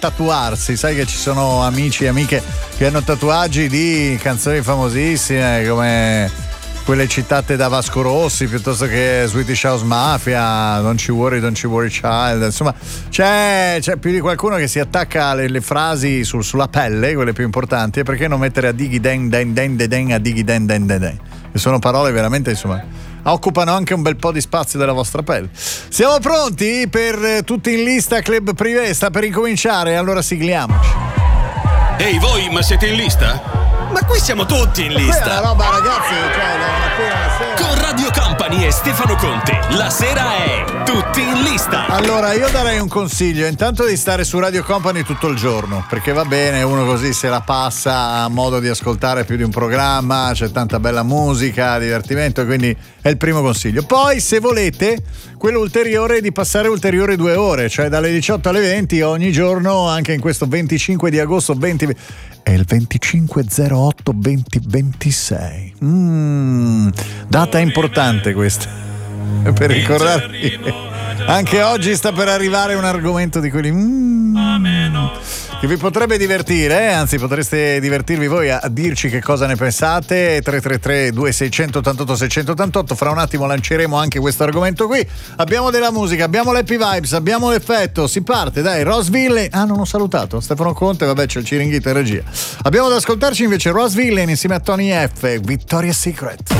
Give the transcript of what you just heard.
tatuarsi. Sai che ci sono amici e amiche che hanno tatuaggi di canzoni famosissime come quelle citate da Vasco Rossi, piuttosto che Swedish House Mafia, Don't You Worry Child. Insomma, c'è più di qualcuno che si attacca le frasi sulla pelle, quelle più importanti. E perché non mettere a dighi den den den den den a dighi den den den den, che sono parole veramente, insomma, occupano anche un bel po' di spazio della vostra pelle. Siamo pronti per tutti in lista? Club Privé sta per incominciare, allora sigliamoci. Ehi voi, ma siete in lista? Ma qui siamo tutti in lista. Quella roba, ragazzi, cioè la sera. Con Radio Company e Stefano Conte, la sera è tutti in lista. Allora, io darei un consiglio, intanto di stare su Radio Company tutto il giorno, perché va bene, uno così se la passa a modo di ascoltare più di un programma, c'è tanta bella musica, divertimento, quindi è il primo consiglio. Poi, se volete, quello ulteriore è di passare ulteriori 2 ore, cioè dalle 18 alle 20 ogni giorno, anche in questo 25 di agosto 2020. È il 25/08/2026. Data importante questa, per ricordarvi. Anche oggi sta per arrivare un argomento di quelli che vi potrebbe divertire, anzi potreste divertirvi voi a dirci che cosa ne pensate. 333-2688-688. Fra un attimo lanceremo anche questo argomento qui. Abbiamo della musica, abbiamo l'happy vibes, abbiamo l'effetto. Si parte, dai. Ross Villain. Non ho salutato Stefano Conte, vabbè, c'è il Ciringhito in regia. Abbiamo da ascoltarci invece Ross Villain insieme a Tony F, Victoria's Secret.